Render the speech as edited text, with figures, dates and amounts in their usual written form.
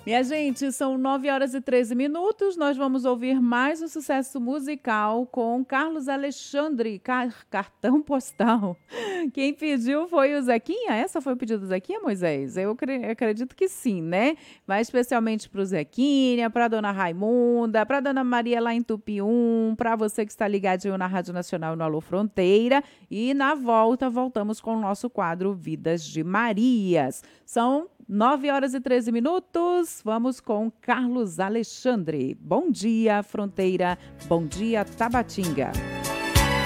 Minha gente, são 9h13. Nós vamos ouvir mais um sucesso musical com Carlos Alexandre, cartão postal. Quem pediu foi o Zequinha? Essa foi o pedido do Zequinha, Moisés? Eu acredito que sim, né? Vai especialmente para o Zequinha, para dona Raimunda, para dona Maria lá em Tupium, para você que está ligadinho na Rádio Nacional no Alô Fronteira. E na volta, voltamos com o nosso quadro Vidas de Marias. São 9h13. Vamos com Carlos Alexandre. Bom dia, Fronteira. Bom dia, Tabatinga.